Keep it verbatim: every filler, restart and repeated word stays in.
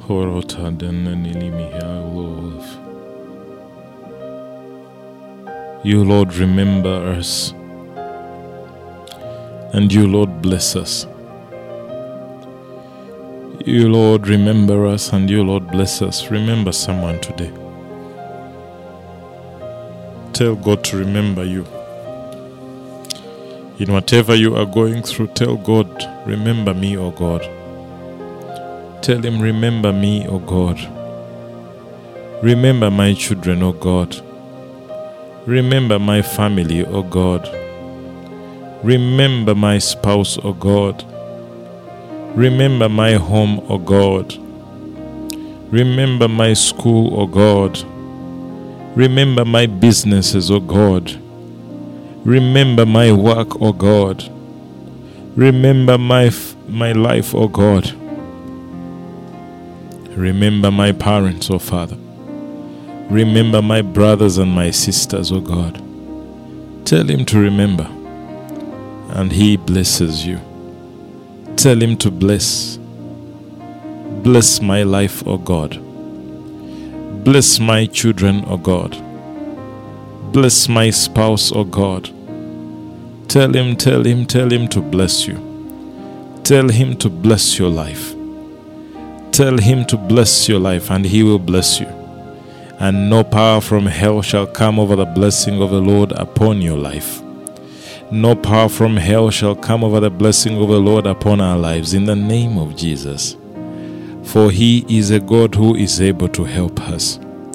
You, Lord, remember us, and you, Lord, bless us. You, Lord, remember us, and you, Lord, bless us. Remember someone today. Tell God to remember you. In whatever you are going through, tell God, remember me, O God. Tell him, remember me, O God. Remember my children, O God. Remember my family, O God. Remember my spouse, O God. Remember my home, O God. Remember my school, O God. Remember my businesses, O God. Remember my work, O God. Remember my, f- my life, O God. Remember my parents, O Father. Remember my brothers and my sisters, O God. Tell him to remember, and he blesses you. Tell him to bless. Bless my life, O God. Bless my children, O God. Bless my spouse, O God. Tell him, tell him, tell him to bless you. Tell him to bless your life. Tell him to bless your life, and he will bless you. And no power from hell shall come over the blessing of the Lord upon your life. No power from hell shall come over the blessing of the Lord upon our lives, in the name of Jesus. For he is a God who is able to help us.